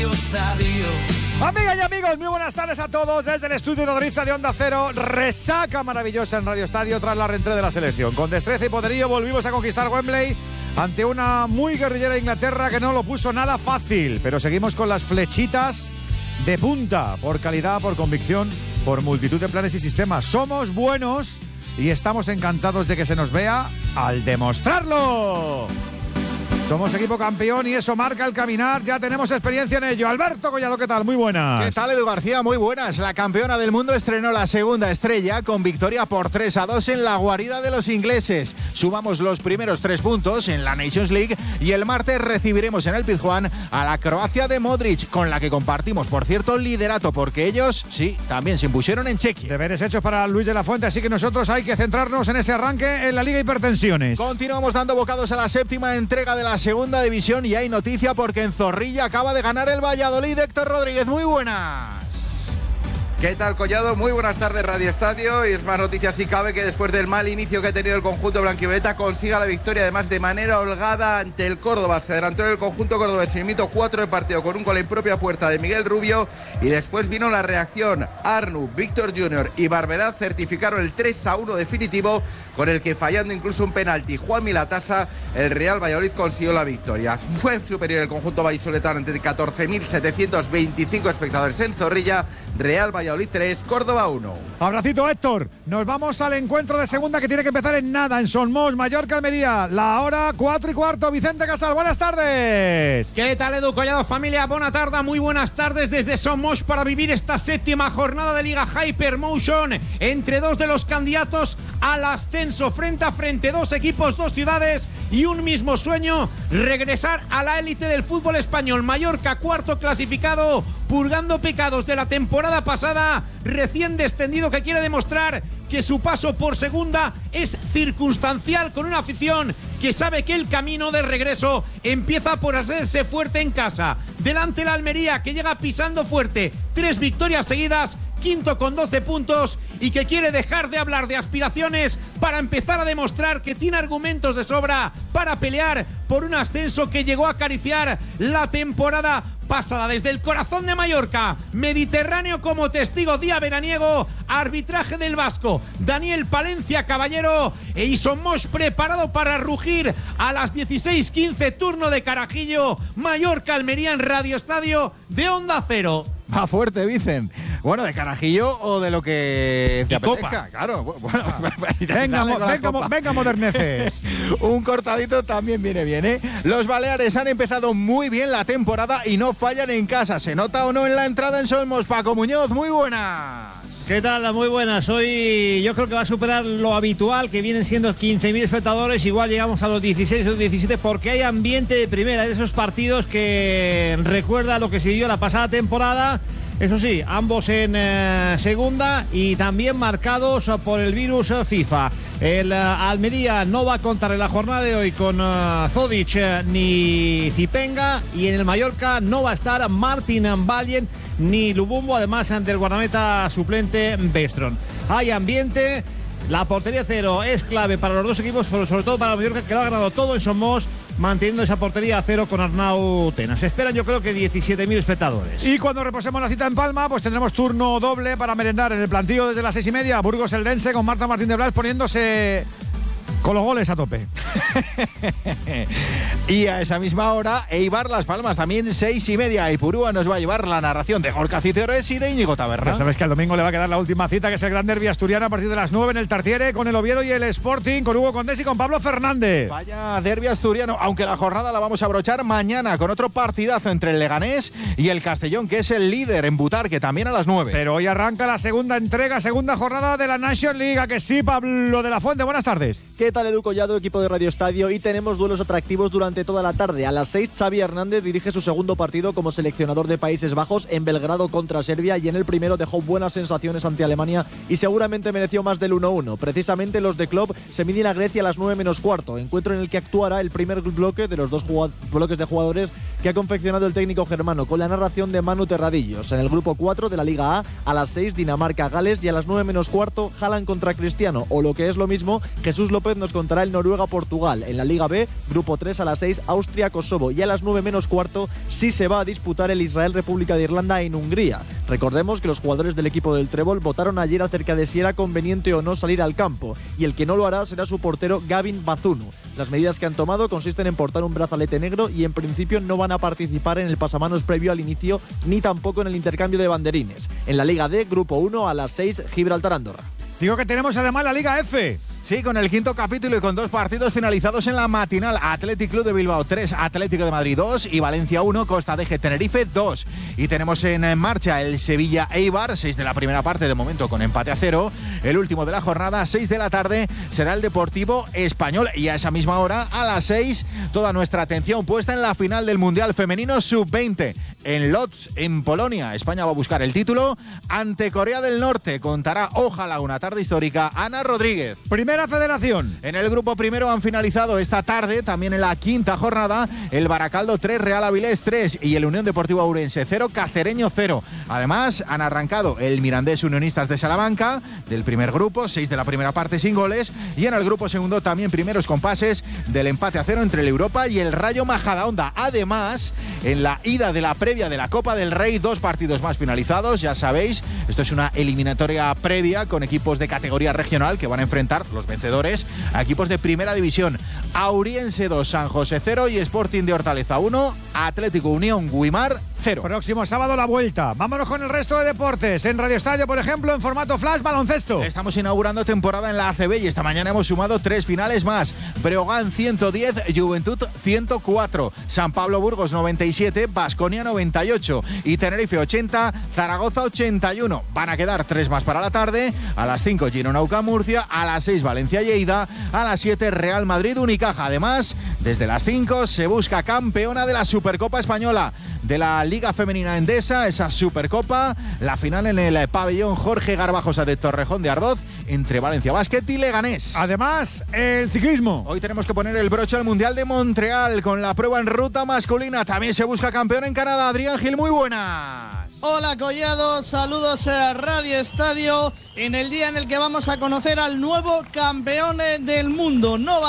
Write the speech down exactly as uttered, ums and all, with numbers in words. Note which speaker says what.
Speaker 1: Amigas y amigos, muy buenas tardes a todos desde el estudio nodriza de Onda Cero. Resaca maravillosa en Radio Estadio tras la reentrée de la selección. Con destreza y poderío volvimos a conquistar Wembley ante una muy guerrillera Inglaterra que no lo puso nada fácil. Pero seguimos con las flechitas de punta, por calidad, por convicción, por multitud de planes y sistemas. Somos buenos y estamos encantados de que se nos vea al demostrarlo. Somos equipo campeón y eso marca el caminar. Ya tenemos experiencia en ello. Alberto Collado, ¿qué tal? Muy buenas.
Speaker 2: ¿Qué tal, Edu García? Muy buenas. La campeona del mundo estrenó la segunda estrella con victoria por tres a dos en la guarida de los ingleses. Sumamos los primeros tres puntos en la Nations League y el martes recibiremos en el Pizjuán a la Croacia de Modric, con la que compartimos, por cierto, liderato, porque ellos, sí, también se impusieron en Chequia.
Speaker 1: Deberes hechos para Luis de la Fuente, así que nosotros hay que centrarnos en este arranque en la Liga Hipertensiones.
Speaker 2: Continuamos dando bocados a la séptima entrega de la segunda división y hay noticia porque en Zorrilla acaba de ganar el Valladolid. Héctor Rodríguez, muy buenas.
Speaker 3: ¿Qué tal, Collado? Muy buenas tardes, Radio Estadio. Y es más noticia si cabe que después del mal inicio que ha tenido el conjunto blanquivioleta consiga la victoria, además de manera holgada ante el Córdoba. Se adelantó en el conjunto cordobés en el minuto cuatro de partido con un gol en propia puerta de Miguel Rubio y después vino la reacción. Arnu, Víctor Junior y Barberá certificaron el tres a uno definitivo, con el que, fallando incluso un penalti Juan Milatasa, el Real Valladolid consiguió la victoria. Fue superior el conjunto vallisoletano ante catorce mil setecientos veinticinco espectadores en Zorrilla. Real Valladolid tres, Córdoba uno.
Speaker 1: Abracito, Héctor. Nos vamos al encuentro de segunda que tiene que empezar en nada, en Somos, Mallorca, Almería. La hora cuatro y cuarto. Vicente Casal, buenas tardes.
Speaker 4: ¿Qué tal, Edu Collado? Familia, buena tarde, muy buenas tardes desde Somos para vivir esta séptima jornada de Liga Hypermotion entre dos de los candidatos al ascenso, frente a frente, dos equipos, dos ciudades y un mismo sueño: regresar a la élite del fútbol español. Mallorca, cuarto clasificado, purgando pecados de la temporada pasada, recién descendido, que quiere demostrar que su paso por segunda es circunstancial, con una afición que sabe que el camino de regreso empieza por hacerse fuerte en casa. Delante la Almería, que llega pisando fuerte, tres victorias seguidas, quinto con doce puntos, y que quiere dejar de hablar de aspiraciones para empezar a demostrar que tiene argumentos de sobra para pelear por un ascenso que llegó a acariciar la temporada pasada. Desde el corazón de Mallorca, Mediterráneo como testigo, día veraniego, arbitraje del vasco Daniel Palencia Caballero, e Isomos preparado para rugir a las dieciséis quince, turno de Carajillo, Mallorca-Almería en Radio Estadio de Onda Cero.
Speaker 2: Va fuerte, Vicen. Bueno, de Carajillo o de lo que te
Speaker 1: y
Speaker 2: apetezca.
Speaker 1: copa.
Speaker 2: Claro. Bueno,
Speaker 1: venga, mo, venga, mo, venga, moderneces.
Speaker 2: Un cortadito también viene bien, ¿eh? Los Baleares han empezado muy bien la temporada y no fallan en casa. ¿Se nota o no en la entrada en Somos? Paco Muñoz, muy buenas.
Speaker 5: ¿Qué tal? Muy buenas. Hoy yo creo que va a superar lo habitual, que vienen siendo quince mil espectadores. Igual llegamos a los dieciséis o diecisiete, porque hay ambiente de primera, de esos partidos que recuerda lo que se dio la pasada temporada. Eso sí, ambos en eh, segunda y también marcados por el virus eh, FIFA. El eh, Almería no va a contar en la jornada de hoy con eh, Zodic eh, ni Zipenga, y en el Mallorca no va a estar Martin Vallen ni Lubumbo, además del guardameta suplente Bestron. Hay ambiente. La portería cero es clave para los dos equipos, pero sobre todo para el Mallorca, que lo ha ganado todo en Somos, manteniendo esa portería a cero con Arnau Tena. Se esperan, yo creo que diecisiete mil espectadores.
Speaker 1: Y cuando reposemos la cita en Palma, pues tendremos turno doble para merendar en el plantío desde las seis y media. Burgos Eldense, con Marta Martín de Blas poniéndose con los goles a tope.
Speaker 2: Y a esa misma hora, Eibar Las Palmas, también seis y media. Y Purúa nos va a llevar la narración de Gorka Citores y de Íñigo Taberna.
Speaker 1: Ya sabes que el domingo le va a quedar la última cita, que es el gran derbi asturiano, a partir de las nueve en el Tartiere, con el Oviedo y el Sporting, con Hugo Condés y con Pablo Fernández.
Speaker 2: Vaya derbi asturiano, aunque la jornada la vamos a abrochar mañana con otro partidazo entre el Leganés y el Castellón, que es el líder en Butarque, también a las nueve.
Speaker 1: Pero hoy arranca la segunda entrega, segunda jornada de la National League. ¿A que sí, Pablo de la Fuente? Buenas tardes.
Speaker 6: ¿Qué tal, Edu Collado, equipo de Radio Estadio? Y tenemos duelos atractivos durante toda la tarde. A las seis, Xavi Hernández dirige su segundo partido como seleccionador de Países Bajos en Belgrado contra Serbia, y en el primero dejó buenas sensaciones ante Alemania y seguramente mereció más del uno uno. Precisamente los de Klopp se miden a Grecia a las nueve menos cuarto, encuentro en el que actuará el primer bloque de los dos bloques de jugadores que ha confeccionado el técnico germano con la narración de Manu Terradillos. En el grupo cuatro de la Liga A, a las seis Dinamarca-Gales y a las nueve menos cuarto Haaland contra Cristiano, o lo que es lo mismo, Jesús López nos contará el Noruega-Portugal. En la Liga B, grupo tres a las seis Austria-Kosovo y a las nueve menos cuarto sí se va a disputar el Israel-República de Irlanda en Hungría. Recordemos que los jugadores del equipo del Trébol votaron ayer acerca de si era conveniente o no salir al campo, y el que no lo hará será su portero Gavin Bazunu. Las medidas que han tomado consisten en portar un brazalete negro y en principio no van a participar en el pasamanos previo al inicio ni tampoco en el intercambio de banderines. En la Liga D, grupo uno a las seis Gibraltar-Andorra.
Speaker 1: Digo que tenemos además la Liga F.
Speaker 2: Sí, con el quinto capítulo y con dos partidos finalizados en la matinal. Athletic Club de Bilbao tres, Atlético de Madrid dos y Valencia uno, Costa de Ge Tenerife dos. Y tenemos en marcha el Sevilla Eibar, seis de la primera parte, de momento con empate a cero. El último de la jornada, seis de la tarde, será el Deportivo Español. Y a esa misma hora, a las seis, toda nuestra atención puesta en la final del Mundial Femenino sub veinte. En Lodz, en Polonia, España va a buscar el título ante Corea del Norte. Contará, ojalá, una tarde histórica, Ana Rodríguez.
Speaker 1: Primera Federación.
Speaker 2: En el grupo primero han finalizado esta tarde, también en la quinta jornada, el Baracaldo tres, Real Avilés tres y el Unión Deportiva Ourense cero, Cacereño cero. Además, han arrancado el Mirandés Unionistas de Salamanca, del primer grupo, seis de la primera parte sin goles, y en el grupo segundo también primeros compases del empate a cero entre el Europa y el Rayo Majadahonda. Además, en la ida de la previa de la Copa del Rey, dos partidos más finalizados, ya sabéis, esto es una eliminatoria previa con equipos de categoría regional que van a enfrentar los vencedores a equipos de primera división. Auriense dos, San José cero y Sporting de Hortaleza uno, Atlético Unión Guimar cero.
Speaker 1: Próximo sábado la vuelta. Vámonos con el resto de deportes. En Radio Estadio, por ejemplo, en formato flash, baloncesto.
Speaker 2: Estamos inaugurando temporada en la A C B y esta mañana hemos sumado tres finales más. Breogán ciento diez, Juventud ciento cuatro, San Pablo Burgos noventa y siete, Baskonia noventa y ocho y Tenerife ochenta, Zaragoza ochenta y uno. Van a quedar tres más para la tarde. A las cinco Girona U C A Murcia, a las seis Valencia Lleida, a las siete Real Madrid Unicaja. Además, desde las cinco se busca campeona de la Supercopa Española, de la Liga Femenina Endesa, esa Supercopa, la final en el pabellón Jorge Garbajosa de Torrejón de Ardoz, entre Valencia Basket y Leganés.
Speaker 1: Además, el ciclismo.
Speaker 2: Hoy tenemos que poner el broche al Mundial de Montreal con la prueba en ruta masculina. También se busca campeón en Canadá. Adrián Gil, muy buenas.
Speaker 7: Hola Collado, saludos a Radio Estadio en el día en el que vamos a conocer al nuevo campeón del mundo. No va